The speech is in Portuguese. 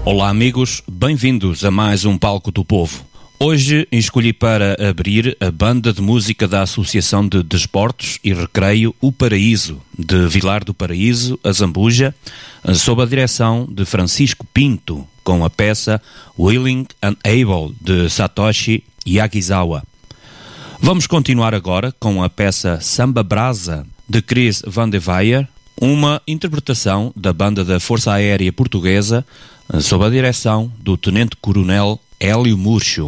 Olá amigos, bem-vindos a mais um Palco do Povo. Hoje escolhi para abrir a banda de música da Associação de Desportos e Recreio O Paraíso, de Vilar do Paraíso, a Zambuja, sob a direção de Francisco Pinto, com a peça Willing and Able, de Satoshi Yagisawa. Vamos continuar agora com a peça Samba Brasa, de Chris Van de Weyer, uma interpretação da banda da Força Aérea Portuguesa, sob a direção do Tenente-Coronel Hélio Murcho.